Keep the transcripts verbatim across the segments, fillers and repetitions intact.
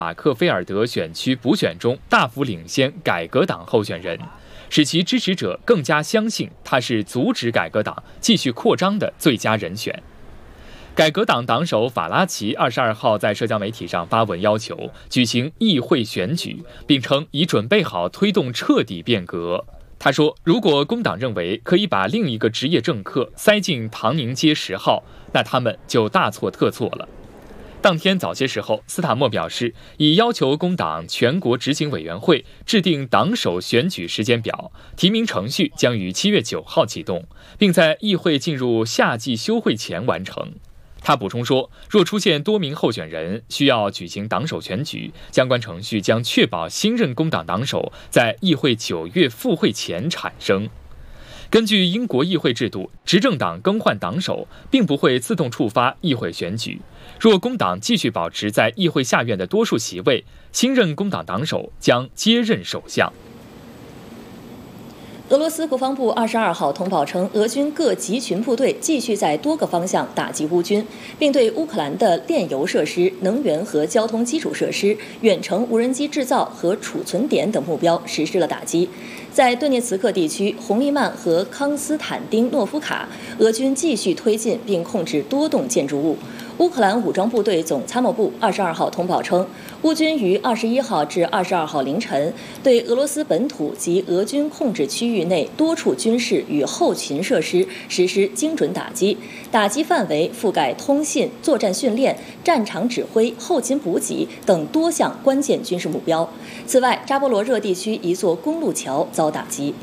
马克菲尔德选区补选中大幅领先改革党候选人，使其支持者更加相信他是阻止改革党继续扩张的最佳人选。改革党党首法拉奇二十二号在社交媒体上发文要求举行议会选举，并称已准备好推动彻底变革。他说，如果工党认为可以把另一个职业政客塞进唐宁街十号，那他们就大错特错了。当天早些时候，斯塔默表示，已要求工党全国执行委员会制定党首选举时间表，提名程序将于七月九号启动，并在议会进入夏季休会前完成。他补充说，若出现多名候选人，需要举行党首选举，相关程序将确保新任工党党首在议会九月复会前产生。根据英国议会制度，执政党更换党首并不会自动触发议会选举。若工党继续保持在议会下院的多数席位，新任工党党首将接任首相。 俄罗斯国防部二十二号通报称，俄军各集群部队继续在多个方向打击乌军，并对乌克兰的炼油设施、能源和交通基础设施、远程无人机制造和储存点等目标实施了打击。在顿涅茨克地区红利曼和康斯坦丁诺夫卡，俄军继续推进并控制多栋建筑物。乌克兰武装部队总参谋部二十二号通报称，乌军于二十一号至二十二号凌晨对俄罗斯本土及俄军控制区域内多处军事与后勤设施实施精准打击，打击范围覆盖通信、作战训练、战场指挥、后勤补给等多项关键军事目标。此外，扎波罗热地区一座公路桥遭打击。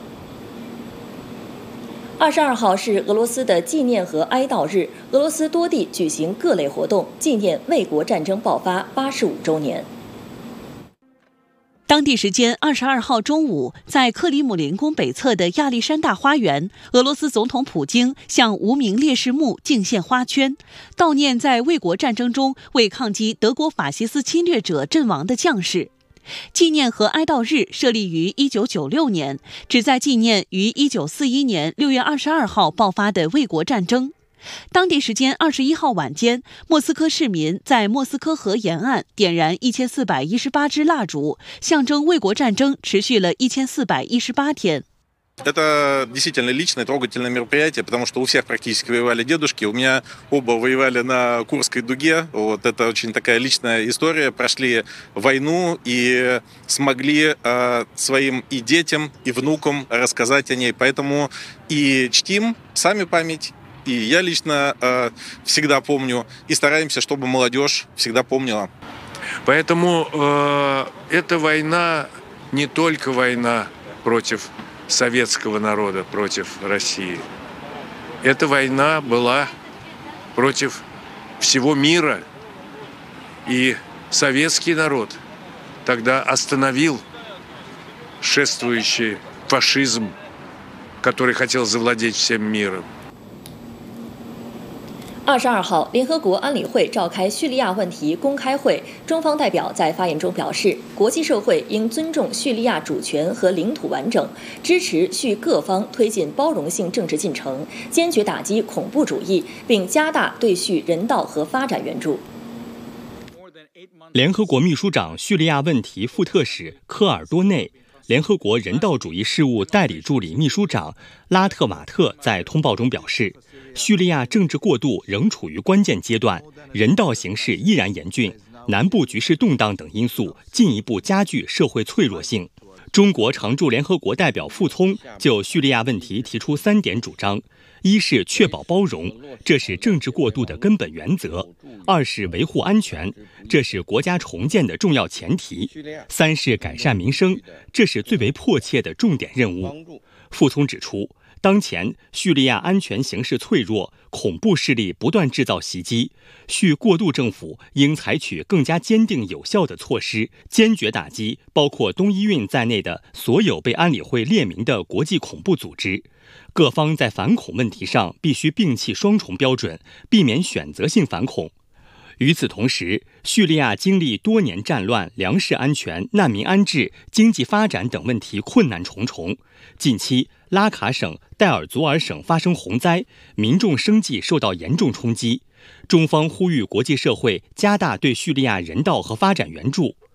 二十二号是俄罗斯的纪念和哀悼日，俄罗斯多地举行各类活动，纪念卫国战争爆发八十五周年。 当地时间二十二号中午，在克里姆林宫北侧的亚历山大花园，俄罗斯总统普京向无名烈士墓敬献花圈，悼念在卫国战争中为抗击德国法西斯侵略者阵亡的将士。纪念和哀悼日设立于一九九六年，旨在纪念于一九四一年六月二十二号爆发的卫国战争。当地时间二十一号晚间，莫斯科市民在莫斯科河沿岸点燃一千四百一十八支蜡烛，象征卫国战争持续了一千四百一十八天。 Это действительно личное, трогательное мероприятие, потому что у всех практически воевали дедушки. У меня оба воевали на Курской дуге. Вот это очень такая личная история. Прошли войну и смогли э, своим и детям, и внукам рассказать о ней. Поэтому и чтим сами память. И я лично э, всегда помню. И стараемся, чтобы молодежь всегда помнила. Поэтому э, эта война не только война против советского народа, против России. Эта война была против всего мира. И советский народ тогда остановил шествующий фашизм, который хотел завладеть всем миром. 二十二号，联合国安理会召开叙利亚问题公开会，中方代表在发言中表示，国际社会应尊重叙利亚主权和领土完整，支持叙各方推进包容性政治进程，坚决打击恐怖主义，并加大对叙人道和发展援助。 联合国秘书长叙利亚问题副特使科尔多内、联合国人道主义事务代理助理秘书长拉特瓦特在通报中表示，叙利亚政治过渡仍处于关键阶段，人道形势依然严峻，南部局势动荡等因素进一步加剧社会脆弱性。中国常驻联合国代表傅聪就叙利亚问题提出三点主张：一是确保包容，这是政治过渡的根本原则；二是维护安全，这是国家重建的重要前提；三是改善民生，这是最为迫切的重点任务。傅聪指出，当前叙利亚安全形势脆弱，恐怖势力不断制造袭击，叙过渡政府应采取更加坚定有效的措施，坚决打击包括东伊运在内的所有被安理会列明的国际恐怖组织。各方在反恐问题上必须摒弃双重标准，避免选择性反恐。与此同时，叙利亚经历多年战乱，粮食安全、难民安置、经济发展等问题困难重重。近期，拉卡省、戴尔祖尔省发生洪灾，民众生计受到严重冲击。中方呼吁国际社会加大对叙利亚人道和发展援助。